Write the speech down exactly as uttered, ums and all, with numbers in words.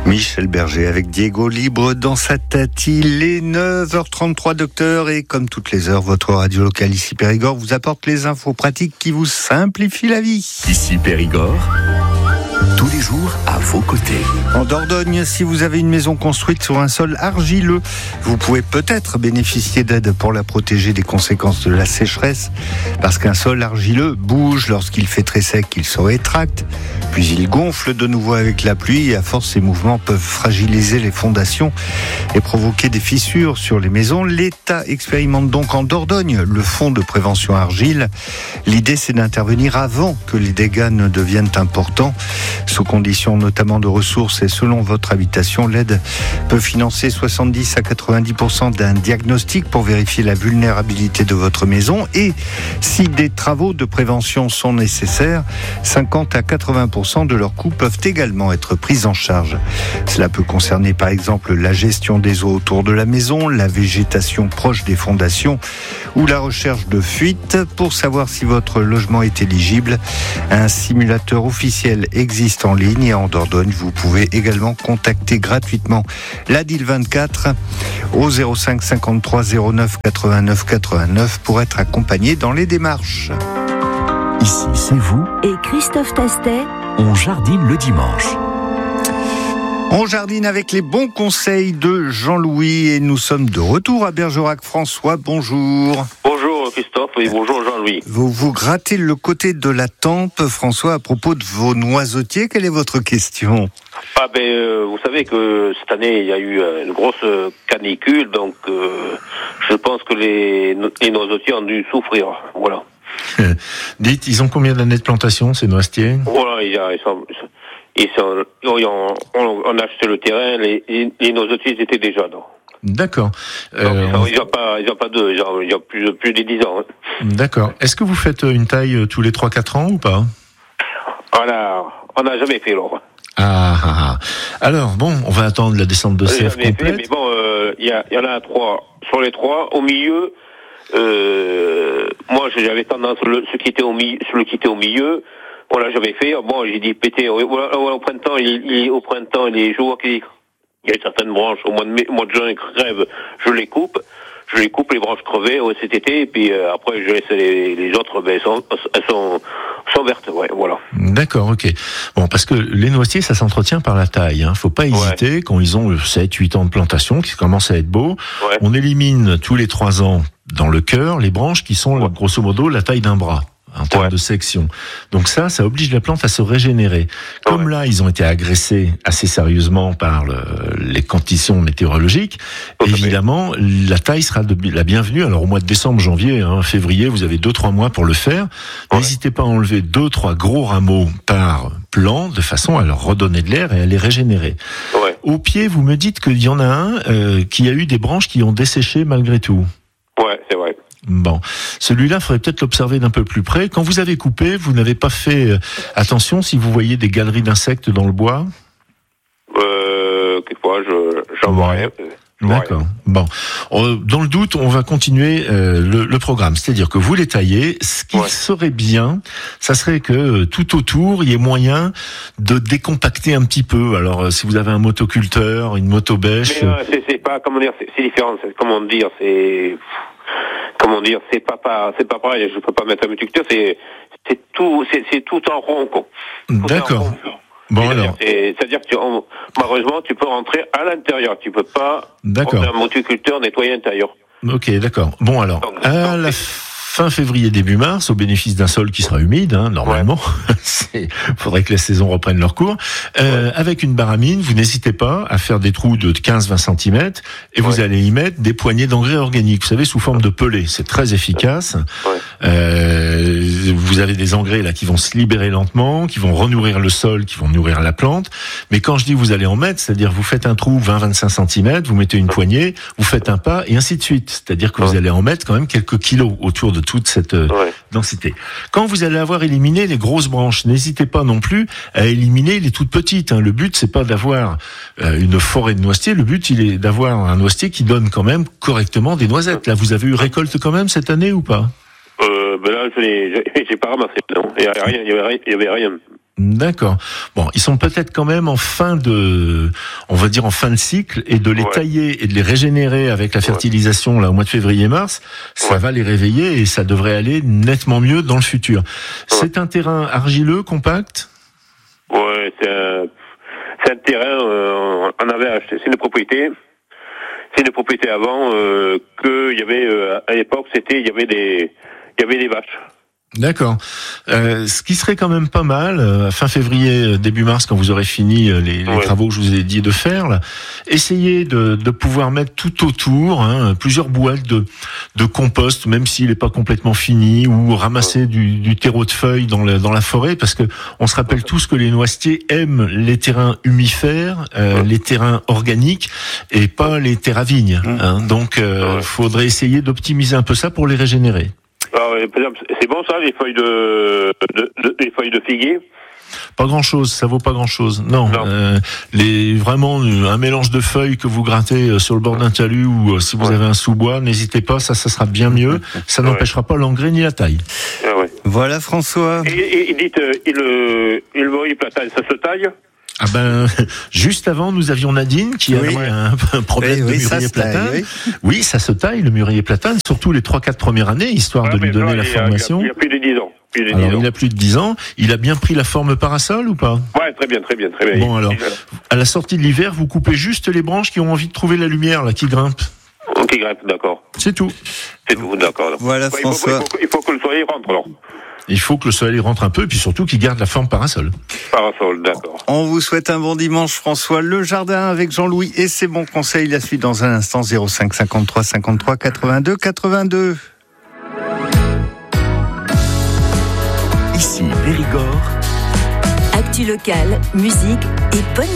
Michel Berger avec Diego Libre dans sa tête. Il est neuf heures trente-trois, docteur, et comme toutes les heures, votre radio locale ici Périgord vous apporte les infos pratiques qui vous simplifient la vie. Ici Périgord, tous les jours à vos côtés. En Dordogne, si vous avez une maison construite sur un sol argileux, vous pouvez peut-être bénéficier d'aide pour la protéger des conséquences de la sécheresse, parce qu'un sol argileux bouge lorsqu'il fait très sec, il se rétracte, puis il gonfle de nouveau avec la pluie, et à force, ces mouvements peuvent fragiliser les fondations et provoquer des fissures sur les maisons. L'État expérimente donc en Dordogne le fonds de prévention argile. L'idée, c'est d'intervenir avant que les dégâts ne deviennent importants, sous conditions notamment de ressources, et selon votre habitation, l'aide peut financer soixante-dix à quatre-vingt-dix pour cent d'un diagnostic pour vérifier la vulnérabilité de votre maison, et si des travaux de prévention sont nécessaires, cinquante à quatre-vingts pour cent de leurs coûts peuvent également être pris en charge. Cela peut concerner par exemple la gestion des eaux autour de la maison, la végétation proche des fondations ou la recherche de fuites. Pour savoir si votre logement est éligible, un simulateur officiel existe en ligne, et en Dordogne, vous pouvez également contacter gratuitement l'A D I L vingt-quatre au zéro cinq cinquante-trois zéro neuf quatre-vingt-neuf quatre-vingt-neuf pour être accompagné dans les démarches. Ici, c'est vous. Et Christophe Tastet. On jardine le dimanche. On jardine avec les bons conseils de Jean-Louis, et nous sommes de retour à Bergerac. François, bonjour. Bonjour Christophe et bonjour Jean-Louis. Vous vous grattez le côté de la tempe, François, à propos de vos noisetiers. Quelle est votre question ? Ah ben, euh, vous savez que cette année il y a eu une grosse canicule, donc euh, je pense que les, les noisetiers ont dû souffrir. Voilà. Dites, ils ont combien d'années de plantation, ces noisetiers ? Voilà, il y a, ils sont, ils sont, on, on, on a acheté le terrain, les, les noisetiers étaient déjà là. D'accord. Euh, donc, ils n'ont pas, ils ont pas deux, ils ont, ils ont plus, plus de dix ans. Hein. D'accord. Est-ce que vous faites une taille tous les trois quatre ans ou pas ? Alors, on n'a jamais fait l'or. Ah, ah, ah. Alors, bon, on va attendre la descente de sève complète. Fait, mais bon, il euh, y, y en a trois. Sur les trois, au milieu, euh, moi j'avais tendance, le, ce qui était au milieu, celui qui était au milieu, on l'a jamais fait. Bon, j'ai dit péter. Au, au, au printemps, il, il, au printemps, les jours qui, il y a certaines branches au mois de mai, au mois de juin, crèvent, je les coupe. Je les coupe, les branches crevées ouais, cet été, et puis euh, après je laisse les, les autres, ben, sont, elles sont, sont vertes, ouais, voilà. D'accord, ok. Bon, parce que les noisetiers, ça s'entretient par la taille, hein. Faut pas hésiter, ouais. Quand ils ont sept huit ans de plantation, qui commencent à être beaux, ouais. On élimine tous les trois ans, dans le cœur, les branches qui sont, ouais. grosso modo, la taille d'un bras. En termes ouais. de section. Donc ça, ça oblige la plante à se régénérer. Comme ouais. là, ils ont été agressés assez sérieusement par le, les conditions météorologiques, oh, évidemment, la taille sera de, la bienvenue. Alors au mois de décembre, janvier, hein, février, vous avez deux trois mois pour le faire. Ouais. N'hésitez pas à enlever deux trois gros rameaux par plant, de façon à leur redonner de l'air et à les régénérer. Ouais. Au pied, vous me dites qu'il y en a un euh, qui a eu des branches qui ont desséché malgré tout. Ouais, c'est vrai. Bon, celui-là, il faudrait peut-être l'observer d'un peu plus près. Quand vous avez coupé, vous n'avez pas fait euh, attention si vous voyez des galeries d'insectes dans le bois ? Euh, quelquefois, je, j'en vois rien. D'accord. Bon, dans le doute, on va continuer euh, le, le programme. C'est-à-dire que vous les taillez. Ce qui ouais. serait bien, ça serait que euh, tout autour, il y ait moyen de décompacter un petit peu. Alors, euh, si vous avez un motoculteur, une motobêche... Mais euh, c'est, c'est pas, comment dire, c'est, c'est différent. C'est, comment dire, c'est... Comment dire, c'est pas, pas, c'est pas pareil, je peux pas mettre un motoculteur, c'est, c'est tout, c'est, c'est tout en rond, quoi. Tout D'accord. En rond. Bon, c'est-à-dire, alors. C'est, c'est-à-dire que tu, on, malheureusement, tu peux rentrer à l'intérieur, tu peux pas, d'accord. un motoculteur nettoyer l'intérieur. Ok, d'accord. Bon, alors, donc, à donc, la fin février, début mars, au bénéfice d'un sol qui sera humide, hein, normalement. Il faudrait que la saison reprenne leur cours. Euh, ouais. Avec une baramine, vous n'hésitez pas à faire des trous de quinze à vingt centimètres et vous ouais. allez y mettre des poignées d'engrais organiques, vous savez, sous forme de pellet. C'est très efficace. Ouais. Euh, vous avez des engrais là qui vont se libérer lentement, qui vont renourrir le sol, qui vont nourrir la plante. Mais quand je dis vous allez en mettre, c'est-à-dire vous faites un trou vingt à vingt-cinq centimètres, vous mettez une poignée, vous faites un pas et ainsi de suite. C'est-à-dire que vous allez en mettre quand même quelques kilos autour de toute cette euh, ouais. densité. Quand vous allez avoir éliminé les grosses branches, n'hésitez pas non plus à éliminer les toutes petites. Hein. Le but, c'est pas d'avoir euh, une forêt de noisetiers. Le but, il est d'avoir un noisetier qui donne quand même correctement des noisettes. Là, vous avez eu récolte quand même cette année ou pas ? Euh, ben là, je n'ai, j'ai pas ramassé, non. Il y avait rien, il y avait rien, il y avait rien. D'accord. Bon, ils sont peut-être quand même en fin de, on va dire en fin de cycle, et de les ouais. tailler et de les régénérer avec la fertilisation là au mois de février-mars, ça ouais. va les réveiller et ça devrait aller nettement mieux dans le futur. Ouais. C'est un terrain argileux, compact. Ouais, c'est un, c'est un terrain. Euh, on avait acheté, c'est une propriété. C'est une propriété avant euh, que il y avait euh, à l'époque, c'était il y avait des, il y avait des vaches. D'accord. Euh, ce qui serait quand même pas mal, euh, fin février, début mars, quand vous aurez fini les, les ouais. travaux que je vous ai dit de faire, là, essayez de, de pouvoir mettre tout autour hein, plusieurs boîtes de, de compost, même s'il n'est pas complètement fini, ou ramasser ouais. du, du terreau de feuilles dans la, dans la forêt, parce que on se rappelle ouais. tous que les noisetiers aiment les terrains humifères, euh, ouais. les terrains organiques, et pas les terres à vignes. Hein. Donc, euh, ouais. faudrait essayer d'optimiser un peu ça pour les régénérer. Alors, par exemple, c'est bon ça, les feuilles de, de, de les feuilles de figuier? Pas grand chose, ça vaut pas grand chose. Non, non. Euh, les vraiment un mélange de feuilles que vous grattez sur le bord d'un talus ou si vous ouais. avez un sous-bois, n'hésitez pas, ça, ça sera bien mieux. Ça ouais. n'empêchera pas l'engrais ni la taille. Ah ouais. Voilà, François. Et, et, et dites, euh, et le, et le mûrier platane, ça se taille? Ah ben, juste avant, nous avions Nadine qui oui. avait un, un problème oui, de oui, mûrier platane. Taille, oui. oui, ça se taille, le mûrier platane, surtout les trois quatre premières années, histoire ouais, de lui donner la formation. Il a, il a plus de dix ans. Plus de alors, dix ans. il a plus de dix ans. Il a bien pris la forme parasol ou pas? Ouais, très bien, très bien, très bien. Bon, alors, à la sortie de l'hiver, vous coupez juste les branches qui ont envie de trouver la lumière, là, qui grimpent. Qui grimpent, d'accord. C'est tout. C'est tout, d'accord. Voilà, ouais, François. Il faut, il, faut, il faut que le soleil rentre, alors. Il faut que le soleil rentre un peu, et puis surtout qu'il garde la forme parasol. Parasol, d'accord. On vous souhaite un bon dimanche, François. Le jardin avec Jean-Louis et ses bons conseils. La suite dans un instant, zéro cinq cinquante-trois cinquante-trois quatre-vingt-deux quatre-vingt-deux. Ici Périgord. Actu locale, musique et bonne